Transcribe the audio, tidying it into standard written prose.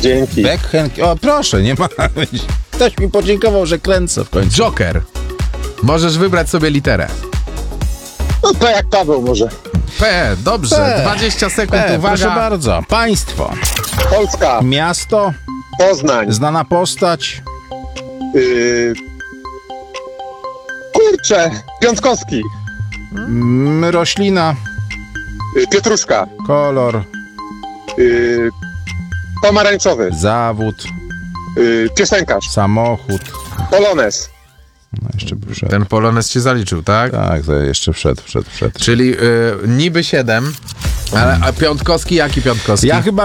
Dzięki. Beckhand. O, proszę, nie ma. Ktoś mi podziękował, że kręcę w końcu. Joker. Możesz wybrać sobie literę. No to jak Paweł może. P, dobrze. P. 20 sekund, Proszę uwaga. bardzo. Państwo. Polska, Miasto. Poznań, Znana postać. kurczę, Piątkowski, Roślina. Pietruszka, Kolor. pomarańczowy, Zawód. piosenkarz, Samochód. Polones. No jeszcze by wszedł. Ten polonez ci zaliczył, tak? Tak, to jeszcze wszedł. Czyli niby 7, ale a Piątkowski, jaki Piątkowski? Ja chyba